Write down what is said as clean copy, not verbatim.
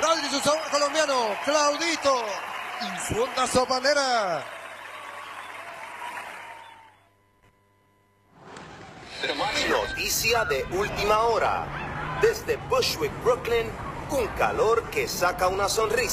Claudio y su sabor colombiano, Claudito, infunda sopanera. Noticia de última hora. Desde Bushwick, Brooklyn, un calor que saca una sonrisa.